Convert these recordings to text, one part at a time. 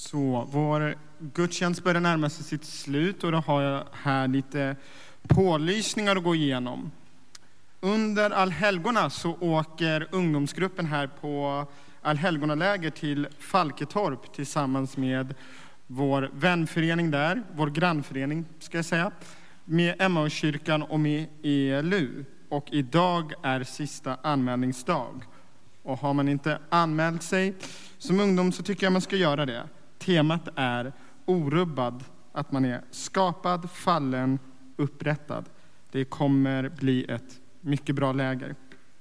Så vår gudstjänst börjar närma sig sitt slut och då har jag här lite pålysningar att gå igenom. Under allhelgona så åker ungdomsgruppen här på allhelgonaläger till Falketorp tillsammans med vår vänförening där, vår grannförening ska jag säga, med Emmaus-kyrkan och med ELU. Och idag är sista anmälningsdag. Och har man inte anmält sig som ungdom så tycker jag man ska göra det. Temat är orubbad, att man är skapad, fallen, upprättad. Det kommer bli ett mycket bra läger.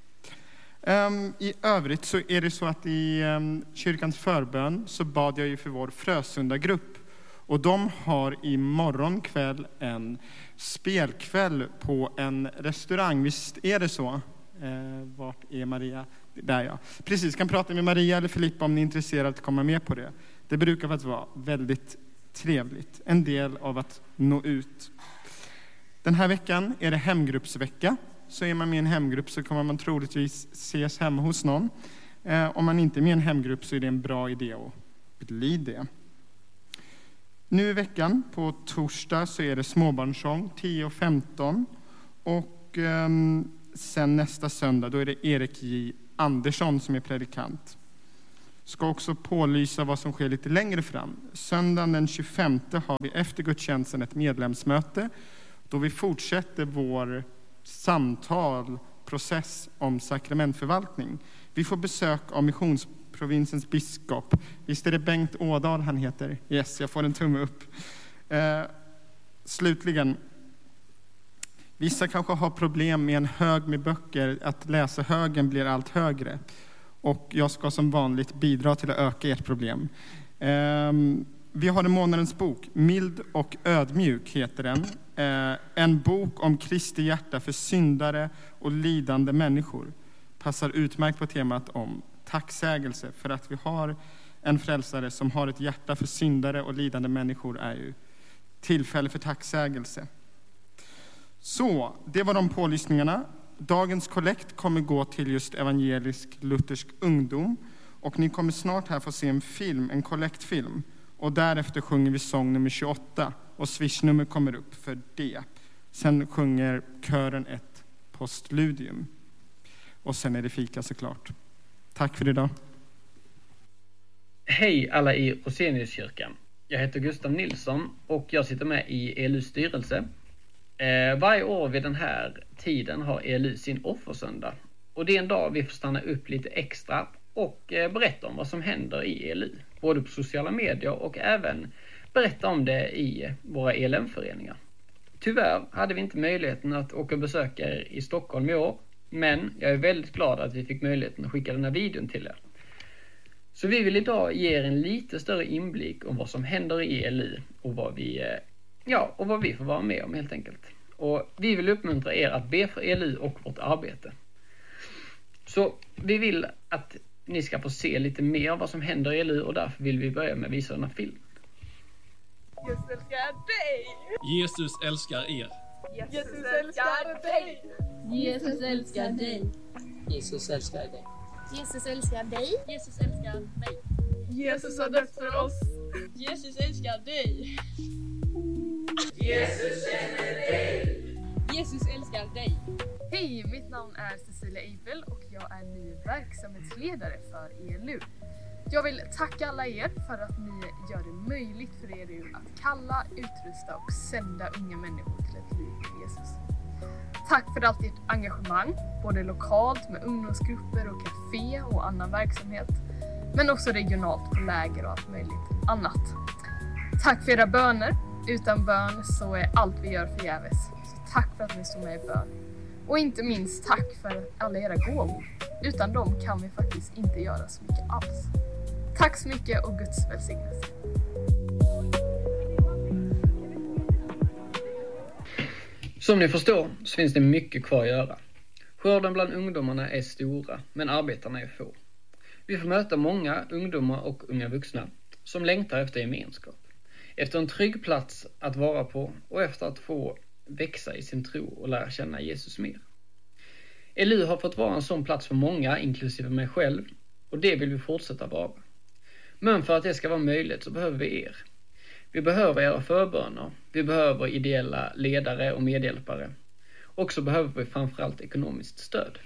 I övrigt så är det så att i kyrkans förbön så bad jag ju för vår Frösunda-grupp. Och de har imorgon kväll en spelkväll på en restaurang. Visst är det så? Vart är Maria? Där ja. Precis, kan prata med Maria eller Filippa om ni är intresserade att komma med på det. Det brukar faktiskt vara väldigt trevligt. En del av att nå ut. Den här veckan är det hemgruppsvecka. Så är man med i en hemgrupp så kommer man troligtvis ses hemma hos någon. Om man inte är med i en hemgrupp så är det en bra idé att bli det. Nu i veckan på torsdag så är det småbarnssång 10:15. Och sen nästa söndag då är det Erik J. Andersson som är predikant. Ska också pålysa vad som sker lite längre fram. Söndagen den 25 har vi efter gudstjänsten ett medlemsmöte då vi fortsätter vår samtalprocess om sakramentförvaltning. Vi får besök av missionsprovinsens biskop. Visst är det Bengt Ådahl han heter? Yes, jag får en tumme upp. Slutligen, vissa kanske har problem med en hög med böcker. Att läsa högen blir allt högre. Och jag ska som vanligt bidra till att öka ert problem. Vi har en månadens bok. Mild och ödmjuk heter den. En bok om Kristi hjärta för syndare och lidande människor. Passar utmärkt på temat om tacksägelse. För att vi har en frälsare som har ett hjärta för syndare och lidande människor är ju tillfälle för tacksägelse. Så, det var de pålysningarna. Dagens kollekt kommer gå till just evangelisk luthersk ungdom. Och ni kommer snart här få se en film, en kollektfilm. Och därefter sjunger vi sång nummer 28. Och swishnummer kommer upp för det. Sen sjunger kören ett postludium. Och sen är det fika såklart. Tack för idag. Hej alla i Roseniuskyrkan. Jag heter Gustav Nilsson och jag sitter med i ELUs styrelse. Varje år vid den här tiden har ELU sin offersöndag. Och det är en dag vi får stanna upp lite extra och berätta om vad som händer i ELU. Både på sociala medier och även berätta om det i våra ELM-föreningar. Tyvärr hade vi inte möjligheten att åka och besöka er i Stockholm i år. Men jag är väldigt glad att vi fick möjligheten att skicka den här videon till er. Så vi vill idag ge er en lite större inblick om vad som händer i ELU och vad vi får vara med om helt enkelt. Och vi vill uppmuntra er att be för ELU och vårt arbete. Så vi vill att ni ska få se lite mer av vad som händer i ELU och därför vill vi börja med att visa den här filmen. Jesus älskar dig! Jesus älskar er. Jesus älskar dig! Jesus älskar dig. Jesus älskar dig. Jesus älskar dig. Jesus älskar mig. Jesus har dött för oss. Jesus älskar dig. Jesus känner dig. Jesus älskar dig. Hej, mitt namn är Cecilia Eipel och jag är ny verksamhetsledare för ELU. Jag vill tacka alla er för att ni gör det möjligt för er att kalla, utrusta och sända unga människor till ett liv med Jesus. Tack för allt ert engagemang, både lokalt med ungdomsgrupper och café och annan verksamhet, men också regionalt på läger och allt möjligt annat. Tack för era böner. Utan bön så är allt vi gör förgäves. Så tack för att ni står med i bön. Och inte minst tack för alla era gåvor. Utan dem kan vi faktiskt inte göra så mycket alls. Tack så mycket och Guds välsignelse. Som ni förstår så finns det mycket kvar att göra. Skörden bland ungdomarna är stora, men arbetarna är få. Vi får möta många ungdomar och unga vuxna som längtar efter gemenskap. Efter en trygg plats att vara på och efter att få växa i sin tro och lära känna Jesus mer. ELU har fått vara en sån plats för många, inklusive mig själv, och det vill vi fortsätta vara. Men för att det ska vara möjligt så behöver vi er. Vi behöver era förböner. Vi behöver ideella ledare och medhjälpare. Och så behöver vi framförallt ekonomiskt stöd.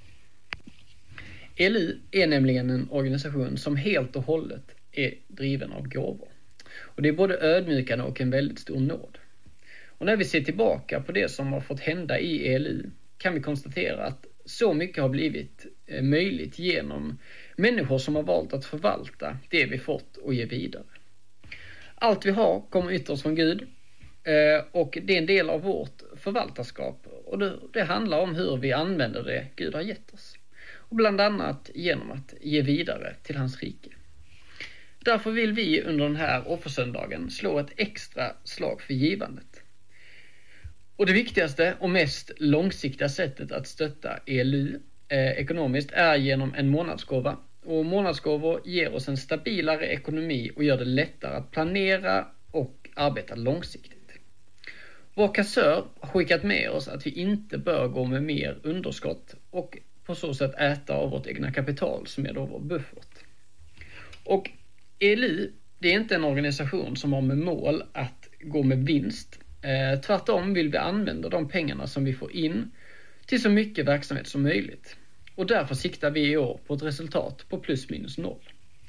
ELU är nämligen en organisation som helt och hållet är driven av gåvor. Och det är både ödmjukande och en väldigt stor nåd. Och när vi ser tillbaka på det som har fått hända i ELU kan vi konstatera att så mycket har blivit möjligt genom människor som har valt att förvalta det vi fått och ge vidare. Allt vi har kommer ytterst från Gud och det är en del av vårt förvaltarskap och det handlar om hur vi använder det Gud har gett oss. Och bland annat genom att ge vidare till hans rike. Därför vill vi under den här offersöndagen slå ett extra slag för givandet. Och det viktigaste och mest långsiktiga sättet att stötta ELU ekonomiskt är genom en månadsgåva. Och månadsgåvor ger oss en stabilare ekonomi och gör det lättare att planera och arbeta långsiktigt. Vår kassör har skickat med oss att vi inte bör gå med mer underskott och på så sätt äta av vårt egna kapital som är då vår buffert. Och ELU, det är inte en organisation som har med mål att gå med vinst. Tvärtom vill vi använda de pengarna som vi får in till så mycket verksamhet som möjligt. Och därför siktar vi i år på ett resultat på plus minus noll.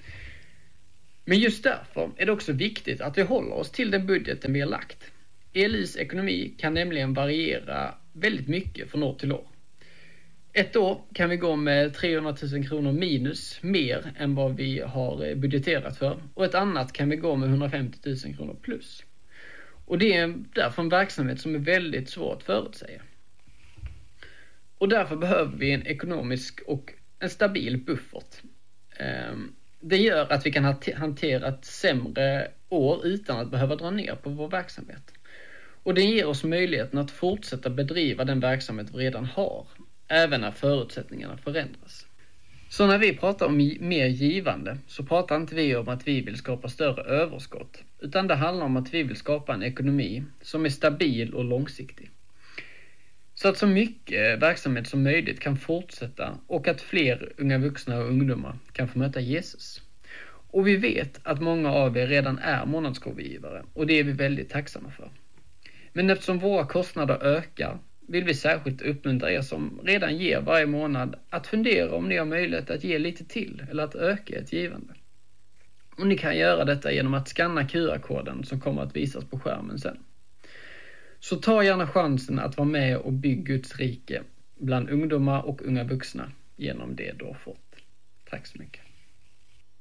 Men just därför är det också viktigt att vi håller oss till den budgeten vi har lagt. ELUs ekonomi kan nämligen variera väldigt mycket från år till år. Ett år kan vi gå med 300 000 kronor minus mer än vad vi har budgeterat för. Och ett annat kan vi gå med 150 000 kronor plus. Och det är därför en verksamhet som är väldigt svår att förutsäga. Och därför behöver vi en ekonomisk och en stabil buffert. Det gör att vi kan hantera ett sämre år utan att behöva dra ner på vår verksamhet. Och det ger oss möjligheten att fortsätta bedriva den verksamhet vi redan har, även när förutsättningarna förändras. Så när vi pratar om mer givande så pratar inte vi om att vi vill skapa större överskott, utan det handlar om att vi vill skapa en ekonomi som är stabil och långsiktig. Så att så mycket verksamhet som möjligt kan fortsätta och att fler unga vuxna och ungdomar kan få möta Jesus. Och vi vet att många av er redan är månadsgåvogivare och det är vi väldigt tacksamma för. Men eftersom våra kostnader ökar vill vi särskilt uppmuntra er som redan ger varje månad att fundera om ni har möjlighet att ge lite till eller att öka ett givande. Och ni kan göra detta genom att skanna QR-koden som kommer att visas på skärmen sen. Så ta gärna chansen att vara med och bygga Guds rike bland ungdomar och unga vuxna genom det du har fått. Tack så mycket.